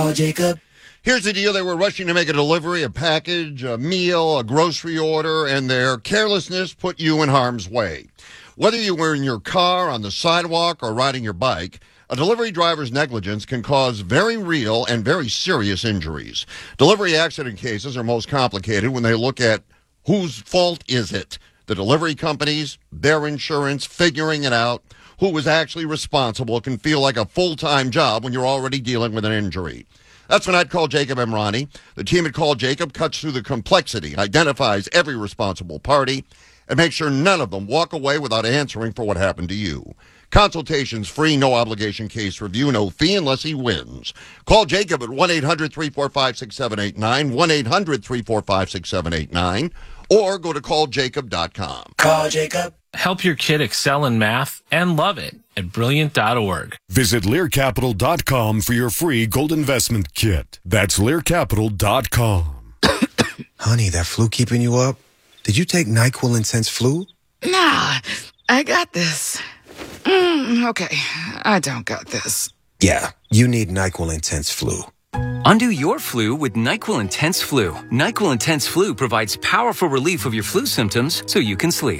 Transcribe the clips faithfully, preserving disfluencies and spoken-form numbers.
Call Jacob. Here's the deal. They were rushing to make a delivery, a package, a meal, a grocery order, and their carelessness put you in harm's way. Whether you were in your car, on the sidewalk, or riding your bike, a delivery driver's negligence can cause very real and very serious injuries. Delivery accident cases are most complicated when they look at whose fault is it. The delivery companies, their insurance, figuring it out. Who was actually responsible can feel like a full-time job when you're already dealing with an injury. That's when I'd call Jacob Emrani. The team at Call Jacob cuts through the complexity, identifies every responsible party, and makes sure none of them walk away without answering for what happened to you. Consultations free, no obligation case review, no fee unless he wins. Call Jacob at one eight hundred three four five six seven eight nine, one eight hundred three four five six seven eight nine, or go to call jacob dot com. Call Jacob. Help your kid excel in math and love it at brilliant dot org. Visit lear capital dot com for your free gold investment kit. That's lear capital dot com. Honey, that flu keeping you up? Did you take NyQuil Intense Flu? Nah, I got this. Mm, okay, I don't got this. Yeah, you need NyQuil Intense Flu. Undo your flu with NyQuil Intense Flu. NyQuil Intense Flu provides powerful relief of your flu symptoms so you can sleep.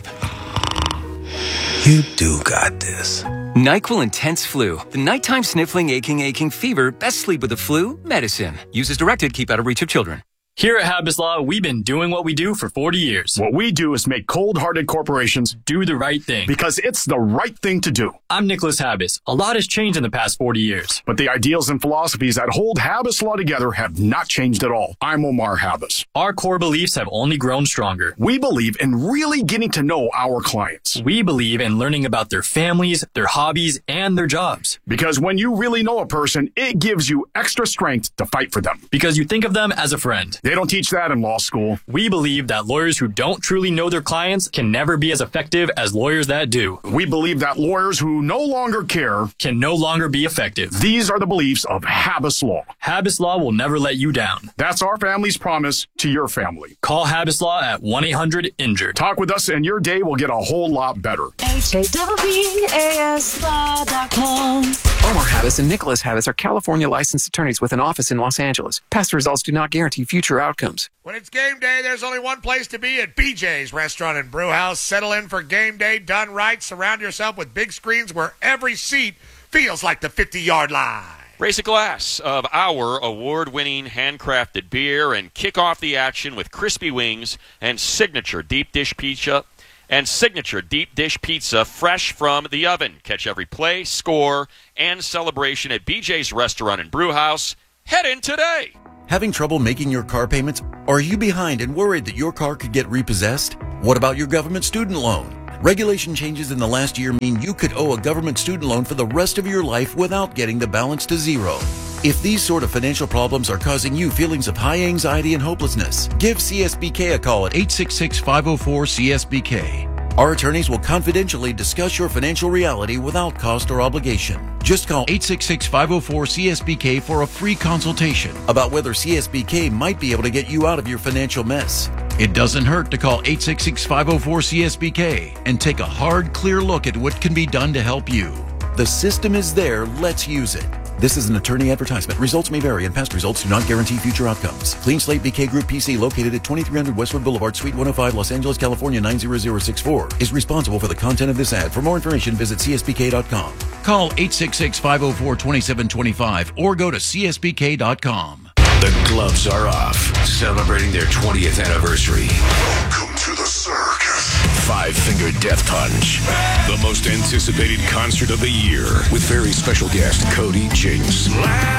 You do got this. NyQuil Intense Flu. The nighttime sniffling, aching, aching fever. Best sleep with the flu medicine. Use as directed. Keep out of reach of children. Here at Habas Law, we've been doing what we do for forty years. What we do is make cold-hearted corporations do the right thing. Because it's the right thing to do. I'm Nicholas Habas. A lot has changed in the past forty years. But the ideals and philosophies that hold Habas Law together have not changed at all. I'm Omar Habas. Our core beliefs have only grown stronger. We believe in really getting to know our clients. We believe in learning about their families, their hobbies, and their jobs. Because when you really know a person, it gives you extra strength to fight for them. Because you think of them as a friend. They don't teach that in law school. We believe that lawyers who don't truly know their clients can never be as effective as lawyers that do. We believe that lawyers who no longer care can no longer be effective. These are the beliefs of Habas Law. Habas Law will never let you down. That's our family's promise to your family. Call Habas Law at one eight hundred injured. Talk with us and your day will get a whole lot better. H A W A S law dot com. Omar Habas and Nicholas Habas are California licensed attorneys with an office in Los Angeles. Past results do not guarantee future outcomes. When it's game day, there's only one place to be at B J's Restaurant and Brew House. Settle in for game day done right. Surround yourself with big screens where every seat feels like the fifty-yard line. Raise a glass of our award-winning handcrafted beer and kick off the action with crispy wings and signature deep dish pizza and signature deep dish pizza fresh from the oven. Catch every play, score, and celebration at B J's Restaurant and Brew House. Head in today. Having trouble making your car payments? Or are you behind and worried that your car could get repossessed? What about your government student loan? Regulation changes in the last year mean you could owe a government student loan for the rest of your life without getting the balance to zero. If these sort of financial problems are causing you feelings of high anxiety and hopelessness, give C S B K a call at eight six six, five oh four, C S B K. Our attorneys will confidentially discuss your financial reality without cost or obligation. Just call eight six six, five oh four, C S B K for a free consultation about whether C S B K might be able to get you out of your financial mess. It doesn't hurt to call eight six six, five oh four, C S B K and take a hard, clear look at what can be done to help you. The system is there. Let's use it. This is an attorney advertisement. Results may vary, and past results do not guarantee future outcomes. Clean Slate B K Group P C, located at twenty-three hundred Westwood Boulevard, Suite one oh five, Los Angeles, California nine zero zero six four, is responsible for the content of this ad. For more information, visit C S B K dot com. Call eight six six, five oh four, two seven two five or go to C S B K dot com. The gloves are off, celebrating their twentieth anniversary. Welcome to the circus. Five Finger Death Punch, the most anticipated concert of the year, with very special guest Cody Jinks.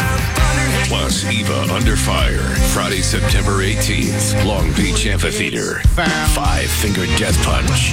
Plus Eva Under Fire, Friday, September eighteenth, Long Beach Amphitheater. Five Finger Death Punch.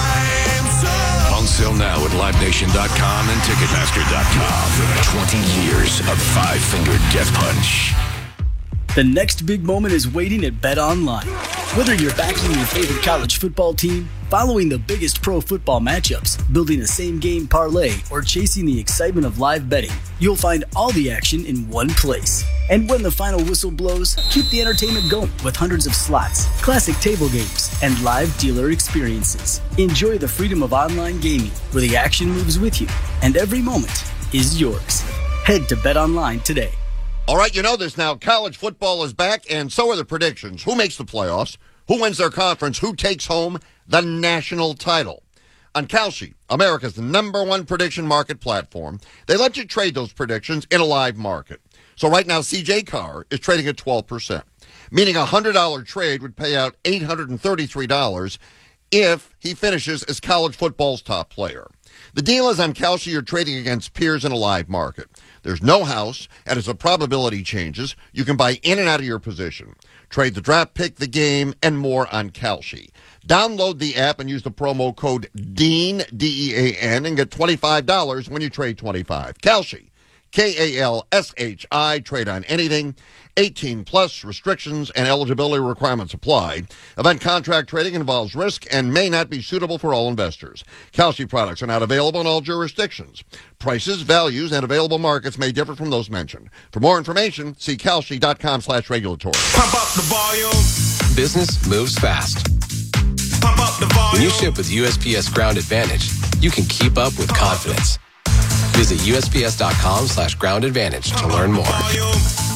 On sale now at live nation dot com and ticketmaster dot com. twenty years of Five Finger Death Punch. The next big moment is waiting at BetOnline. Whether you're backing your favorite college football team, following the biggest pro football matchups, building a same-game parlay, or chasing the excitement of live betting, you'll find all the action in one place. And when the final whistle blows, keep the entertainment going with hundreds of slots, classic table games, and live dealer experiences. Enjoy the freedom of online gaming, where the action moves with you, and every moment is yours. Head to BetOnline today. All right, you know this now. College football is back, and so are the predictions. Who makes the playoffs? Who wins their conference? Who takes home the national title? On Kalshi, America's number one prediction market platform, they let you trade those predictions in a live market. So right now, C J Carr is trading at twelve percent, meaning a one hundred dollars trade would pay out eight hundred thirty-three dollars if he finishes as college football's top player. The deal is on Kalshi, you're trading against peers in a live market. There's no house, and as the probability changes, you can buy in and out of your position. Trade the draft pick, the game, and more on Kalshi. Download the app and use the promo code DEAN, D E A N, and get twenty-five dollars when you trade twenty-five dollars. Kalshi, K A L S H I, trade on anything. eighteen plus, restrictions and eligibility requirements apply. Event contract trading involves risk and may not be suitable for all investors. Kalshi products are not available in all jurisdictions. Prices, values, and available markets may differ from those mentioned. For more information, see kalshi.com slash regulatory. Pump up the volume. Business moves fast. Pump up the volume. When you ship with U S P S Ground Advantage, you can keep up with confidence. Visit U S P S dot com slash ground advantage to learn more.